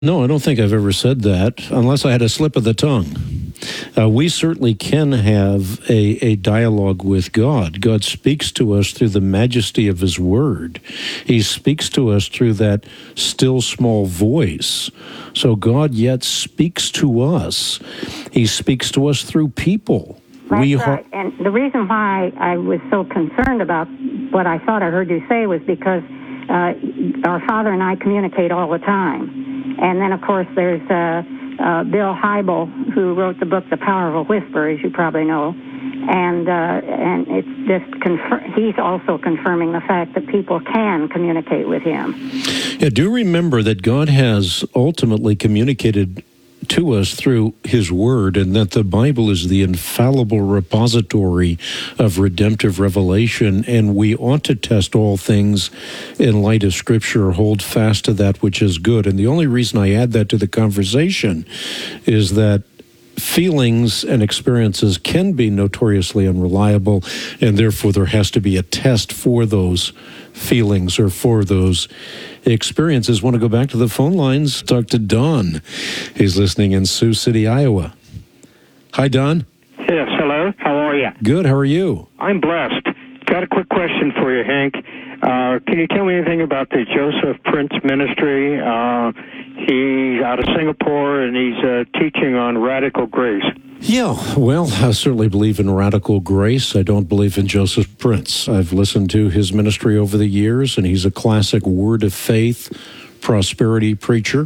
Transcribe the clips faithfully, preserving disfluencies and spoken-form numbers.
No, I don't think I've ever said that, unless I had a slip of the tongue. Uh, we certainly can have a, a dialogue with God. God speaks to us through the majesty of His Word. He speaks to us through that still small voice. So God yet speaks to us. He speaks to us through people. That's we right. And the reason why I was so concerned about what I thought I heard you say was because uh, our Father and I communicate all the time. And then, of course, there's uh, uh, Bill Hybel, who wrote the book The Power of a Whisper, as you probably know. And uh, and it's just confir- he's also confirming the fact that people can communicate with him. Yeah, do remember that God has ultimately communicated to us through His Word, and that the Bible is the infallible repository of redemptive revelation, and we ought to test all things in light of Scripture, hold fast to that which is good. And the only reason I add that to the conversation is that feelings and experiences can be notoriously unreliable, and therefore there has to be a test for those feelings or for those experiences. Want to go back to the phone lines, talk to Don. He's listening in Sioux City, Iowa. Hi, Don. Yes, hello. How are you? Good. How are you? I'm blessed. Got a quick question for you, Hank. Uh, can you tell me anything about the Joseph Prince Ministry? Uh, he's out of Singapore, and he's uh, teaching on radical grace. Yeah, well, I certainly believe in radical grace. I don't believe in Joseph Prince. I've listened to his ministry over the years, and he's a classic word of faith, prosperity preacher.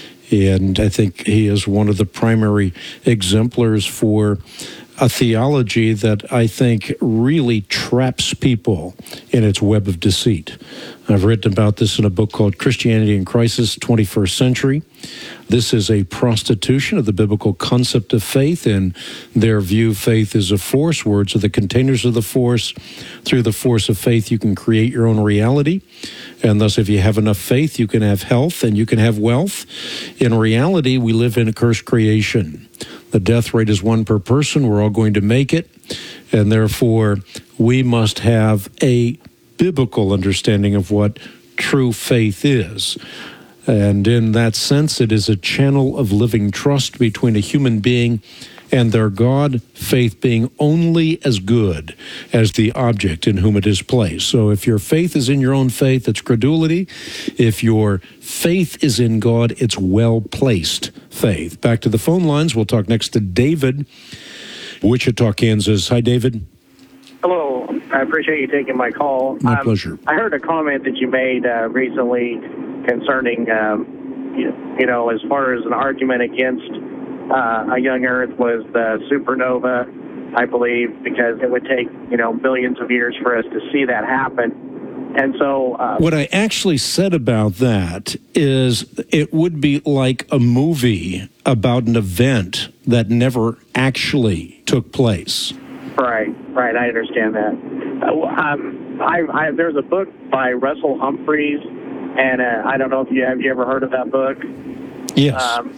And I think he is one of the primary exemplars for a theology that I think really traps people in its web of deceit. I've written about this in a book called Christianity in Crisis, twenty-first Century. This is a prostitution of the biblical concept of faith. In their view, faith is a force. Words are the containers of the force. Through the force of faith, you can create your own reality. And thus, if you have enough faith, you can have health and you can have wealth. In reality, we live in a cursed creation. The death rate is one per person. We're all going to make it. And therefore, we must have a biblical understanding of what true faith is. And in that sense, it is a channel of living trust between a human being and their God, faith being only as good as the object in whom it is placed. So if your faith is in your own faith, it's credulity. If your faith is in God, it's well-placed faith. Back to the phone lines. We'll talk next to David, Wichita, Kansas. Hi, David. Hello. I appreciate you taking my call. My um, pleasure. I heard a comment that you made uh, recently concerning, um, you, you know, as far as an argument against uh, a young Earth was the supernova, I believe, because it would take, you know, billions of years for us to see that happen. And so... Uh, what I actually said about that is it would be like a movie about an event that never actually took place. Right, right. I understand that. Uh, um, I, I, there's a book by Russell Humphreys, and uh, I don't know if you have you ever heard of that book. Yes. Um,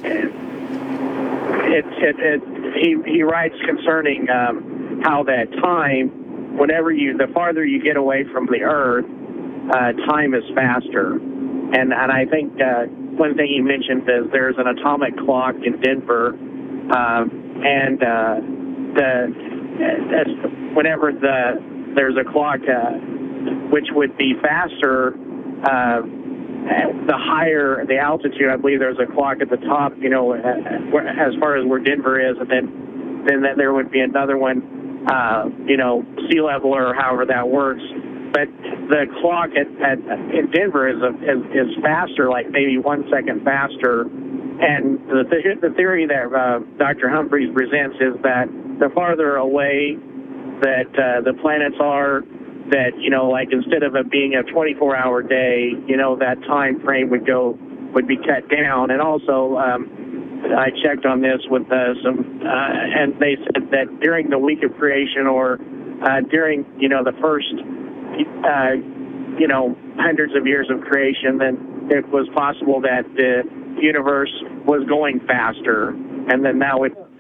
it, it, it, he he writes concerning um, how that time, whenever you, the farther you get away from the Earth, uh, time is faster. And and I think uh, one thing he mentioned is there's an atomic clock in Denver, uh, and uh, the as whenever the there's a clock uh, which would be faster, uh, the higher the altitude. I believe there's a clock at the top, you know, as far as where Denver is, and then then there would be another one, uh, you know, sea level or however that works. But the clock at, at in Denver is, a, is is faster, like maybe one second faster. And the th- the theory that uh, Doctor Humphreys presents is that the farther away that uh, the planets are, that, you know, like instead of it being a twenty-four hour day, you know, that time frame would go would be cut down. And also, um, I checked on this with uh, some, uh, and they said that during the week of creation, or uh, during, you know, the first, uh, you know, hundreds of years of creation, then it was possible that the universe was going faster, and then that would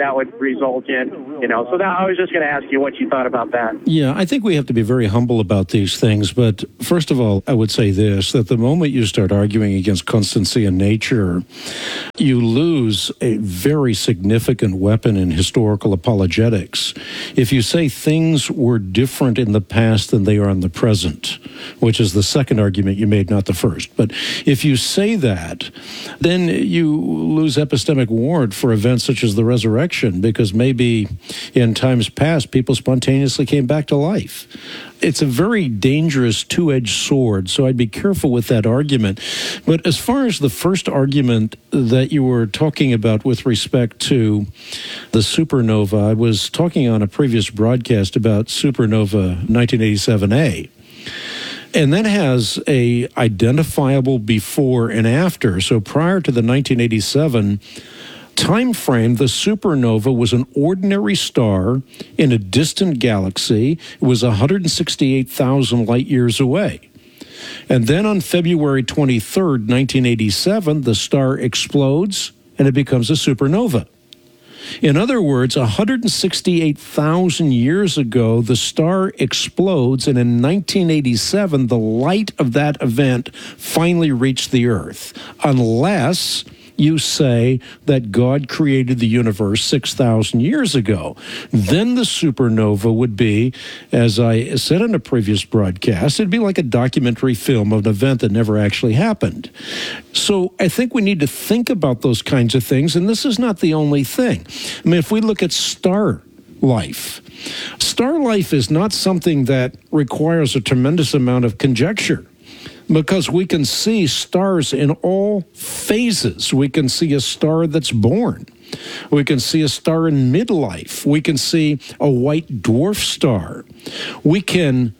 that would result in, you know. So that, I was just going to ask you what you thought about that. Yeah, I think we have to be very humble about these things. But first of all, I would say this, that the moment you start arguing against constancy in nature, you lose a very significant weapon in historical apologetics. If you say things were different in the past than they are in the present, which is the second argument you made, not the first. But if you say that, then you lose epistemic warrant for events such as the resurrection, because maybe in times past people spontaneously came back to life. It's a very dangerous two-edged sword, so I'd be careful with that argument. But as far as the first argument that you were talking about with respect to the supernova, I was talking on a previous broadcast about supernova nineteen eighty-seven A. And that has a identifiable before and after. So prior to the nineteen eighty-seven time frame, the supernova was an ordinary star in a distant galaxy. It was one hundred sixty-eight thousand light years away. And then on February twenty-third, nineteen eighty-seven, the star explodes and it becomes a supernova. In other words, one hundred sixty-eight thousand years ago, the star explodes, and in nineteen eighty-seven, the light of that event finally reached the Earth, unless you say that God created the universe six thousand years ago. Then the supernova would be, as I said in a previous broadcast, it'd be like a documentary film of an event that never actually happened. So I think we need to think about those kinds of things, and this is not the only thing. I mean, if we look at star life, star life is not something that requires a tremendous amount of conjecture, because we can see stars in all phases. We can see a star that's born. We can see a star in midlife. We can see a white dwarf star. We can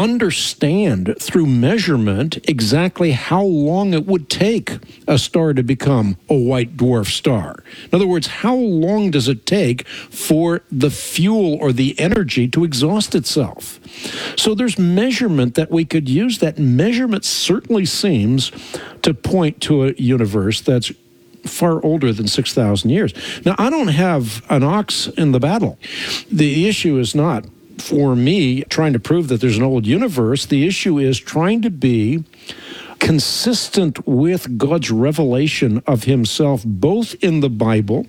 understand through measurement exactly how long it would take a star to become a white dwarf star. In other words, how long does it take for the fuel or the energy to exhaust itself? So there's measurement that we could use. That measurement certainly seems to point to a universe that's far older than six thousand years. Now, I don't have an ox in the battle. The issue is not, for me, trying to prove that there's an old universe. The issue is trying to be consistent with God's revelation of himself, both in the Bible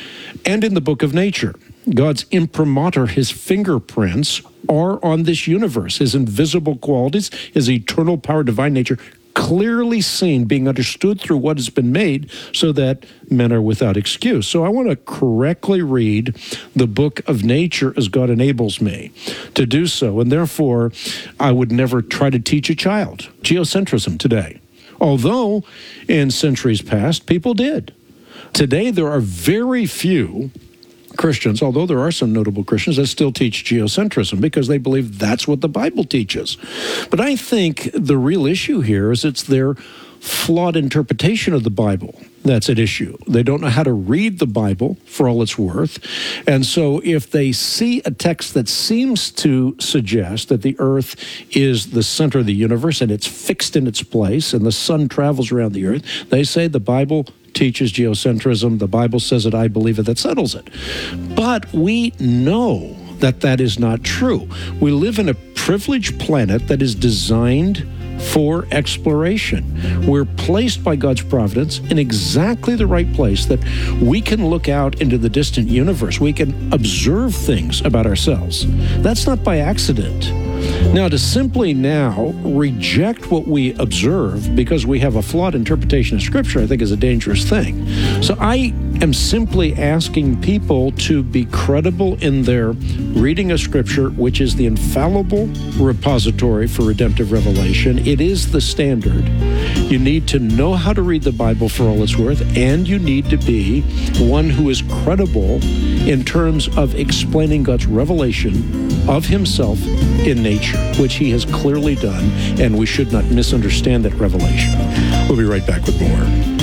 and in the book of nature. God's imprimatur, his fingerprints, are on this universe. His invisible qualities, his eternal power, divine nature, clearly seen, being understood through what has been made, so that men are without excuse. So I want to correctly read the book of nature as God enables me to do so. And therefore, I would never try to teach a child geocentrism today, although in centuries past, people did. Today, there are very few Christians, although there are some notable Christians that still teach geocentrism because they believe that's what the Bible teaches. But I think the real issue here is it's their flawed interpretation of the Bible that's at issue. They don't know how to read the Bible for all it's worth. And so if they see a text that seems to suggest that the earth is the center of the universe and it's fixed in its place and the sun travels around the earth, they say the Bible teaches geocentrism. The Bible says it, I believe it, that settles it. But we know that that is not true. We live in a privileged planet that is designed for exploration. We're placed by God's providence in exactly the right place that we can look out into the distant universe. We can observe things about ourselves. That's not by accident. Now, to simply now reject what we observe because we have a flawed interpretation of Scripture, I think is a dangerous thing. So I am simply asking people to be credible in their reading of Scripture, which is the infallible repository for redemptive revelation. It is the standard. You need to know how to read the Bible for all it's worth, and you need to be one who is credible in terms of explaining God's revelation of himself in nature, which he has clearly done, and we should not misunderstand that revelation. We'll be right back with more.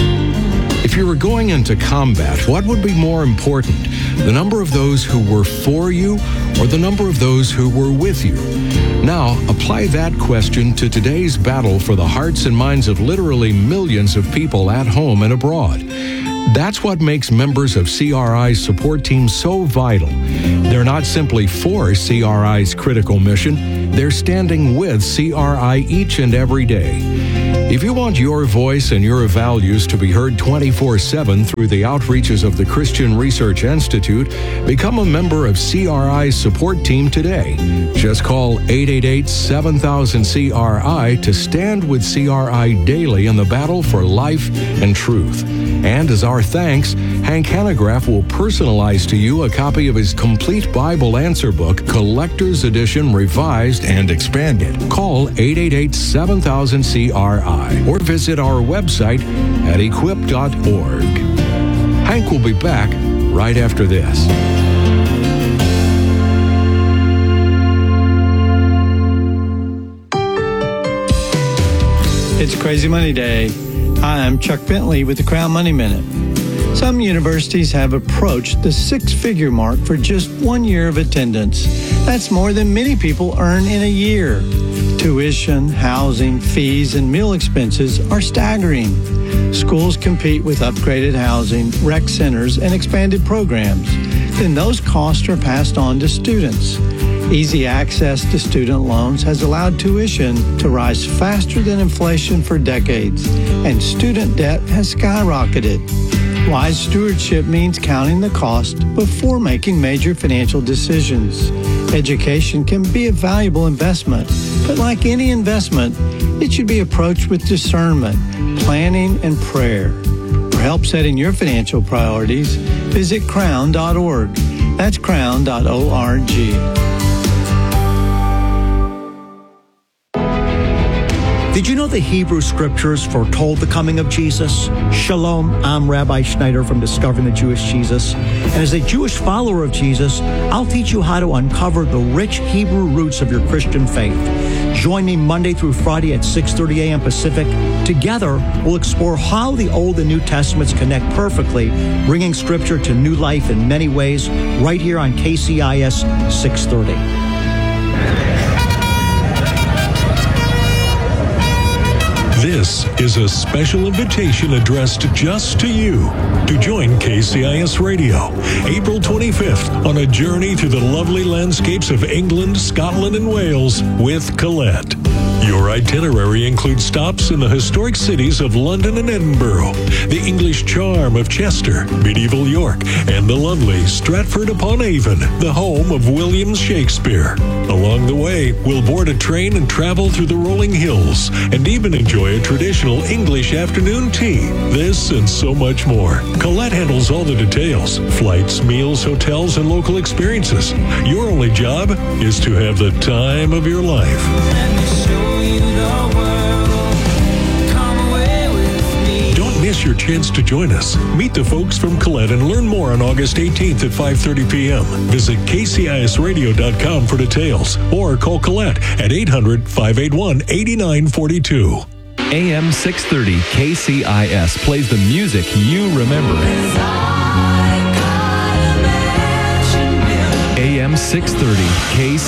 If you were going into combat, what would be more important, the number of those who were for you or the number of those who were with you? Now, apply that question to today's battle for the hearts and minds of literally millions of people at home and abroad. That's what makes members of C R I's support team so vital. They're not simply for C R I's critical mission, they're standing with C R I each and every day. If you want your voice and your values to be heard twenty-four seven through the outreaches of the Christian Research Institute, become a member of C R I's support team today. Just call eight eight eight, seven thousand, C R I to stand with C R I daily in the battle for life and truth. And as our thanks, Hank Hanegraaff will personalize to you a copy of his complete Bible answer book, Collector's Edition, revised and expanded. Call eight eight eight, seven thousand, C R I or visit our website at equip dot org. Hank will be back right after this. It's Crazy Money Day. Hi, I'm Chuck Bentley with the Crown Money Minute. Some universities have approached the six-figure mark for just one year of attendance. That's more than many people earn in a year. Tuition, housing, fees, and meal expenses are staggering. Schools compete with upgraded housing, rec centers, and expanded programs. Then those costs are passed on to students. Easy access to student loans has allowed tuition to rise faster than inflation for decades, and student debt has skyrocketed. Wise stewardship means counting the cost before making major financial decisions. Education can be a valuable investment, but like any investment, it should be approached with discernment, planning, and prayer. For help setting your financial priorities, visit crown dot org. That's crown dot org. Did you know the Hebrew Scriptures foretold the coming of Jesus? Shalom, I'm Rabbi Schneider from Discovering the Jewish Jesus. And as a Jewish follower of Jesus, I'll teach you how to uncover the rich Hebrew roots of your Christian faith. Join me Monday through Friday at six thirty a.m. Pacific. Together, we'll explore how the Old and New Testaments connect perfectly, bringing Scripture to new life in many ways, right here on K C I S six thirty. This is a special invitation addressed just to you to join K C I S Radio April twenty-fifth on a journey through the lovely landscapes of England, Scotland, and Wales with Colette. Your itinerary includes stops in the historic cities of London and Edinburgh, the English charm of Chester, medieval York, and the lovely Stratford-upon-Avon, the home of William Shakespeare. Along the way, we'll board a train and travel through the rolling hills, and even enjoy a traditional English afternoon tea. This and so much more. Colette handles all the details: flights, meals, hotels, and local experiences. Your only job is to have the time of your life. Don't miss your chance to join us. Meet the folks from Colette and learn more on August eighteenth at five thirty p.m. Visit K C I S radio dot com for details or call Colette at eight hundred, five eight one, eight nine four two. A M six thirty K C I S plays the music you remember. A M six thirty K C I S